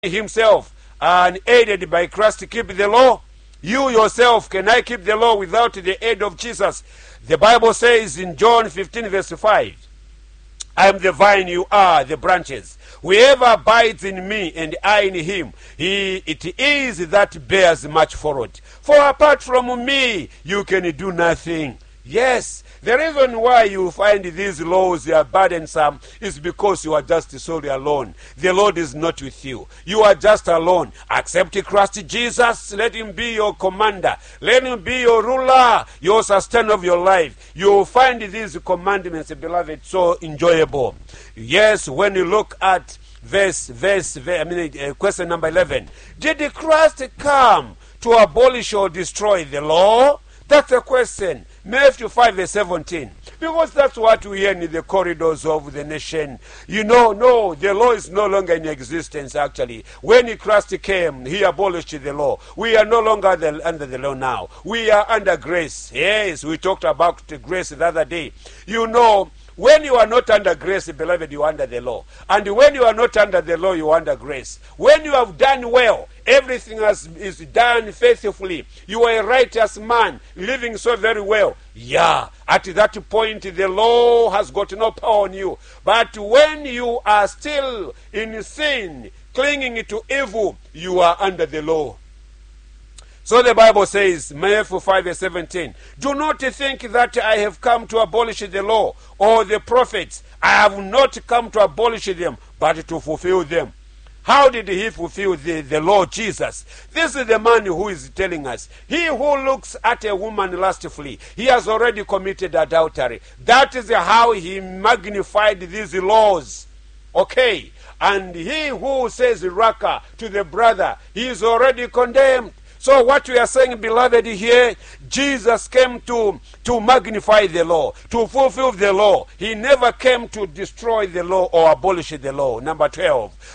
himself and aided by Christ keep the law? You yourself, can I keep the law without the aid of Jesus? The Bible says in John 15 verse 5, I am the vine, you are the branches. Whoever abides in me and I in him, it is that bears much fruit. For apart from me, you can do nothing. Yes, the reason why you find these laws are burdensome is because you are just solely alone. The Lord is not with you. You are just alone. Accept Christ Jesus. Let him be your commander. Let him be your ruler, your sustainer of your life. You will find these commandments, beloved, so enjoyable. Yes, when you look at question number 11. Did Christ come to abolish or destroy the law? That's a question. Matthew 5 verse 17. Because that's what we hear in the corridors of the nation. No, the law is no longer in existence actually. When Christ came, he abolished the law. We are no longer under the law now. We are under grace. Yes, we talked about grace the other day. When you are not under grace, beloved, you are under the law. And when you are not under the law, you are under grace. When you have done well, everything is done faithfully. You are a righteous man, living so very well. Yeah, at that point, the law has got no power on you. But when you are still in sin, clinging to evil, you are under the law. So the Bible says, Matthew 5 verse 17, do not think that I have come to abolish the law or the prophets. I have not come to abolish them, but to fulfill them. How did he fulfill the law? Jesus. This is the man who is telling us. He who looks at a woman lustfully, he has already committed adultery. That is how he magnified these laws. Okay. And he who says raka to the brother, he is already condemned. So what we are saying, beloved, here, Jesus came to magnify the law, to fulfill the law. He never came to destroy the law or abolish the law. Number 12.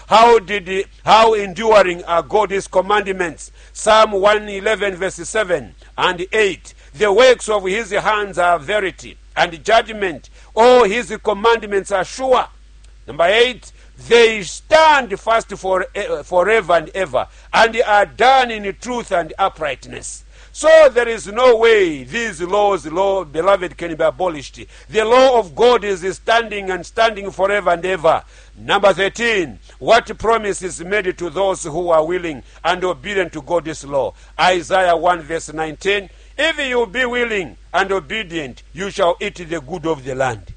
How enduring are God's commandments? Psalm 111 verse 7 and 8. The works of his hands are verity and judgment. All his commandments are sure. Number 8. They stand fast forever and ever, and are done in truth and uprightness. So there is no way these laws, beloved, can be abolished. The law of God is standing forever and ever. Number 13. What promise is made to those who are willing and obedient to God's law? Isaiah 1 verse 19. If you be willing and obedient, you shall eat the good of the land.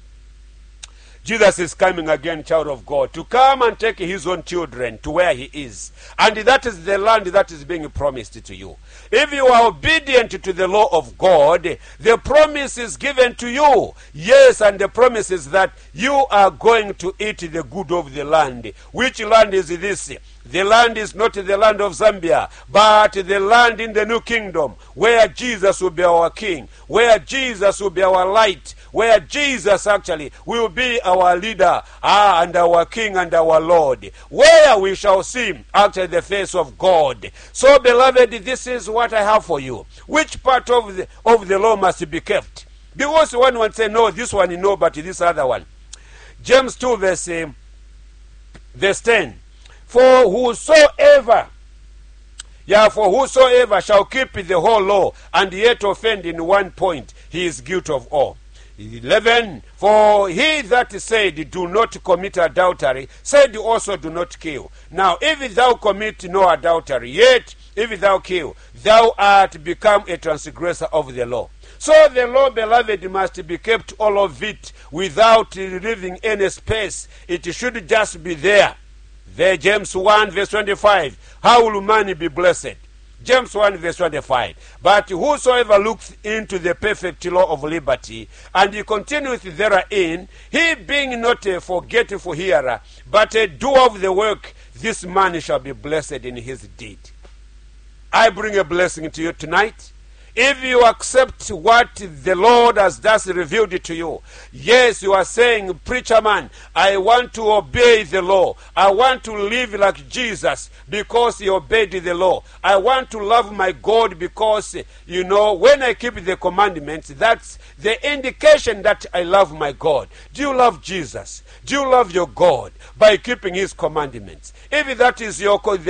Jesus is coming again, child of God, to come and take his own children to where he is. And that is the land that is being promised to you. If you are obedient to the law of God, the promise is given to you. Yes, and the promise is that you are going to eat the good of the land. Which land is this? The land is not the land of Zambia, but the land in the new kingdom, where Jesus will be our king, where Jesus will be our light, where Jesus actually will be our leader, and our king and our Lord, where we shall see actually the face of God. So, beloved, this is what I have for you. Which part of the law must be kept? Because one would say, no, this one you know, but this other one. James 2 verse 10. For whosoever shall keep the whole law and yet offend in one point, he is guilty of all. 11. For he that said, do not commit adultery, said also, do not kill. Now, if thou commit no adultery, yet if thou kill, thou art become a transgressor of the law. So the law, beloved, must be kept, all of it, without leaving any space. It should just be there. There, James 1 verse 25. How will man be blessed? James 1 verse 25. But whosoever looks into the perfect law of liberty, and he continueth therein, he being not a forgetful hearer, but a doer of the work, this man shall be blessed in his deed. I bring a blessing to you tonight. If you accept what the Lord has just revealed to you, yes, you are saying, preacher man, I want to obey the law. I want to live like Jesus because he obeyed the law. I want to love my God because, when I keep the commandments, that's the indication that I love my God. Do you love Jesus? Do you love your God by keeping his commandments? If that is your